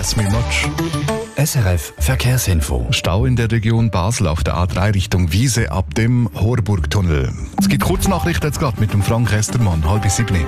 Jasmin Motsch. SRF Verkehrsinfo. Stau in der Region Basel auf der A3 Richtung Wiese ab dem Horburgtunnel. Es gibt Kurznachrichten jetzt gerade mit dem Frank Estermann, 6:30.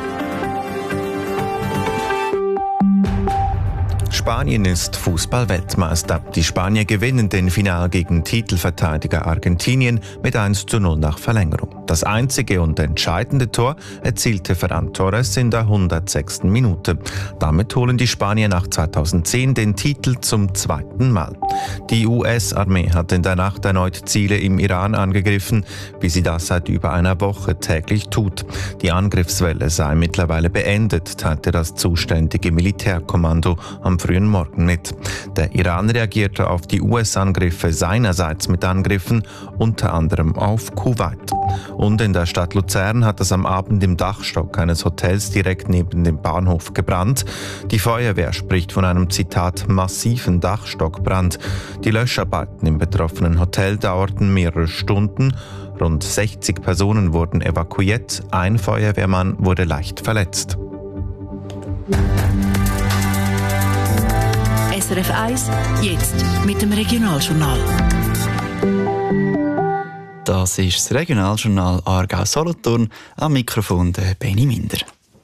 Spanien ist Fußball-Weltmeister. Die Spanier gewinnen den Final gegen Titelverteidiger Argentinien mit 1:0 nach Verlängerung. Das einzige und entscheidende Tor erzielte Ferran Torres in der 106. Minute. Damit holen die Spanier nach 2010 den Titel zum zweiten Mal. Die US-Armee hat in der Nacht erneut Ziele im Iran angegriffen, wie sie das seit über einer Woche täglich tut. Die Angriffswelle sei mittlerweile beendet, teilte das zuständige Militärkommando am frühen Morgen mit. Der Iran reagierte auf die US-Angriffe seinerseits mit Angriffen, unter anderem auf Kuwait. Und in der Stadt Luzern hat es am Abend im Dachstock eines Hotels direkt neben dem Bahnhof gebrannt. Die Feuerwehr spricht von einem, Zitat, massiven Dachstockbrand. Die Löscharbeiten im betroffenen Hotel dauerten mehrere Stunden. Rund 60 Personen wurden evakuiert. Ein Feuerwehrmann wurde leicht verletzt. SRF 1, jetzt mit dem Regionaljournal. Das ist das Regionaljournal Aargau-Solothurn, am Mikrofon der Benny Minder.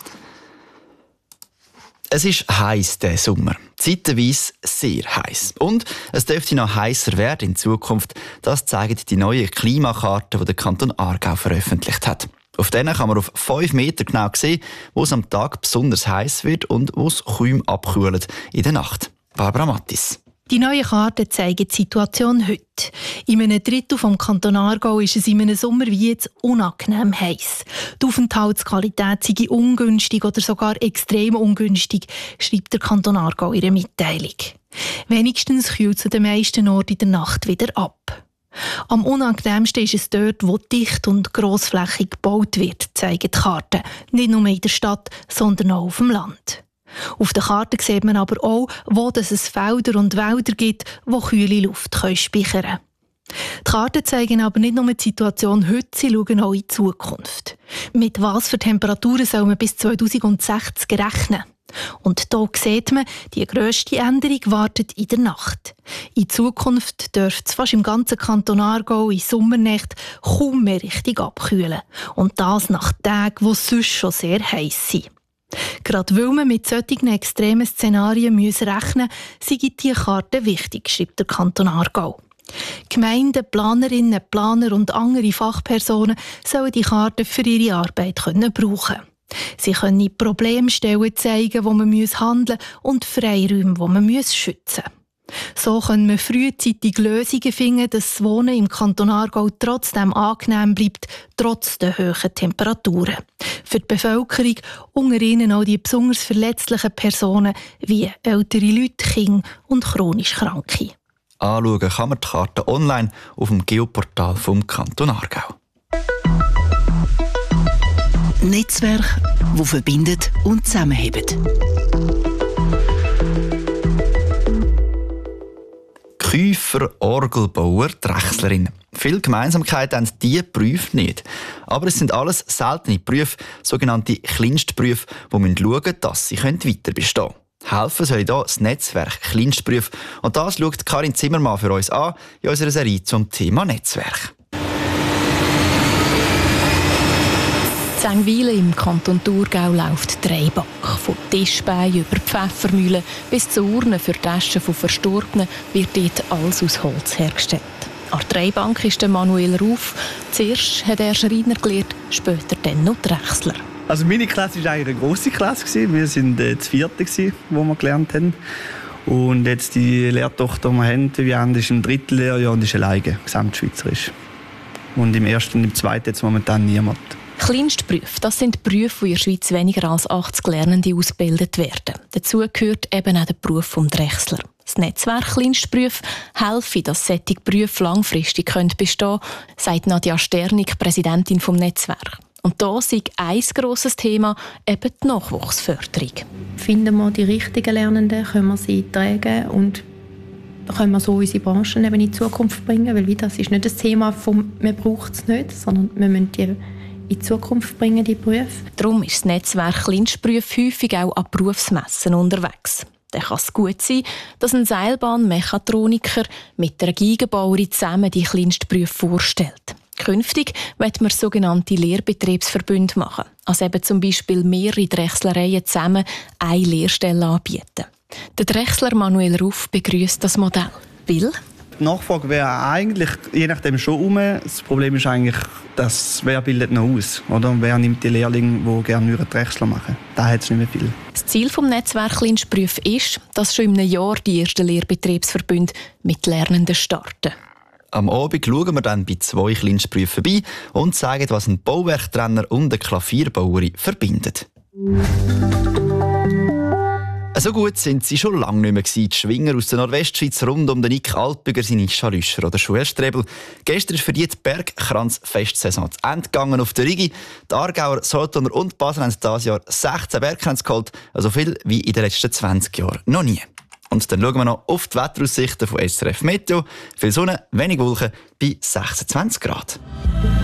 Es ist heiß diesen Sommer, zeitweise sehr heiß. Und es dürfte noch heißer werden in Zukunft. Das zeigen die neuen Klimakarten, die der Kanton Aargau veröffentlicht hat. Auf denen kann man auf 5 Meter genau sehen, wo es am Tag besonders heiß wird und wo es kaum abkühlt in der Nacht. Barbara Mattis. Die neuen Karten zeigen die Situation heute. In einem Drittel vom Kanton Aargau ist es in einem Sommer wie jetzt unangenehm heiß. Die Aufenthaltsqualität sei ungünstig oder sogar extrem ungünstig, schreibt der Kanton Aargau in ihrer Mitteilung. Wenigstens kühlt es an den meisten Orten in der Nacht wieder ab. Am unangenehmsten ist es dort, wo dicht und grossflächig gebaut wird, zeigen die Karten. Nicht nur in der Stadt, sondern auch auf dem Land. Auf der Karte sieht man aber auch, wo es Felder und Wälder gibt, wo kühle Luft speichern können. Die Karten zeigen aber nicht nur die Situation heute, sie schauen auch in die Zukunft. Mit was für Temperaturen soll man bis 2060 rechnen? Und hier sieht man, die grösste Änderung wartet in der Nacht. In Zukunft dürfte es fast im ganzen Kanton Aargau in Sommernächten kaum mehr richtig abkühlen. Und das nach Tagen, die sonst schon sehr heiß sind. Gerade weil man mit solchen extremen Szenarien rechnen muss, sei diese Karte wichtig, schreibt der Kanton Aargau. Gemeinden, Planerinnen, Planer und andere Fachpersonen sollen die Karten für ihre Arbeit brauchen können. Sie können Problemstellen zeigen, wo man handeln muss, und Freiräume, wo man schützen muss. So können wir frühzeitig Lösungen finden, dass das Wohnen im Kanton Aargau trotzdem angenehm bleibt, trotz der hohen Temperaturen. Für die Bevölkerung, unter ihnen auch die besonders verletzlichen Personen wie ältere Leute, Kinder und chronisch Kranke. Anschauen kann man die Karte online auf dem Geoportal vom Kanton Aargau. Netzwerk, das verbindet und zusammenhält. Käufer, Orgelbauer, Drechslerin. Viele Gemeinsamkeiten haben diese Berufe nicht. Aber es sind alles seltene Berufe, sogenannte Kleinstberufe, die schauen müssen, dass sie weiter bestehen können. Helfen soll hier das Netzwerk Kleinstberufe. Und das schaut Karin Zimmermann für uns an in unserer Serie zum Thema Netzwerk. In Zengwilen im Kanton Thurgau läuft Drehback. Von Tischbeinen über Pfeffermühlen bis zu Urnen für Taschen von Verstorbenen wird dort alles aus Holz hergestellt. An der Drehbank ist Manuel Ruf. Zuerst hat er Schreiner gelernt, später dann noch Drechsler. Also meine Klasse war eigentlich eine grosse Klasse. Wir waren das 4., wo wir gelernt haben. Und jetzt die Lehrtochter, die wir haben, Viviane, ist im 3. Lehrjahr und ist alleine, gesamtschweizerisch. Und im 1. und im 2. jetzt momentan niemand. Kleinstberufe, das sind Berufe, die in der Schweiz weniger als 80 Lernende ausgebildet werden. Dazu gehört eben auch der Beruf des Drechsler. Das Netzwerk Kleinstberufe helfe, dass solche Berufe langfristig bestehen können, sagt Nadja Sternig, Präsidentin des Netzwerks. Und da ist ein grosses Thema eben die Nachwuchsförderung. Finden wir die richtigen Lernenden, können wir sie tragen und können wir so unsere Branchen eben in die Zukunft bringen, weil das ist nicht das Thema von «man braucht es nicht», sondern wir müssen die in die Zukunft bringen, die Berufe. Darum ist das Netzwerk Kleinstberufe häufig auch an Berufsmessen unterwegs. dann kann es gut sein, dass ein Seilbahnmechatroniker mit einer Geigenbauerin zusammen die Kleinstberufe vorstellt. Künftig wird man sogenannte Lehrbetriebsverbünde machen, also eben zum Beispiel mehrere Drechslereien zusammen eine Lehrstelle anbieten. Der Drechsler Manuel Ruff begrüßt das Modell, weil die Nachfrage wäre eigentlich je nachdem schon um. Das Problem ist eigentlich, wer bildet noch aus? Oder? Wer nimmt die Lehrlinge, die gerne Drechsler machen? Da hat es nicht mehr viel. Das Ziel des Netzwerk Kleinstberufe ist, dass schon in einem Jahr die ersten Lehrbetriebsverbünde mit Lernenden starten. Am Abend schauen wir dann bei 2 Kleinstberufen vorbei und zeigen, was ein Bauwerktrenner und eine Klavierbauerin verbindet. So gut sind sie schon lange nicht mehr gewesen, die Schwinger aus der Nordwestschweiz rund um den Nick Altbüger, seine Schalüscher oder Schuhstrebel. Gestern ist für die Bergkranz-Festsaison zu Ende gegangen auf der Rigi. Die Aargauer, Solothurner und Basel haben dieses Jahr 16 Bergkränze geholt, also viel wie in den letzten 20 Jahren noch nie. Und dann schauen wir noch auf die Wetteraussichten von SRF Meteo. Viel Sonne, wenig Wolken bei 26 Grad.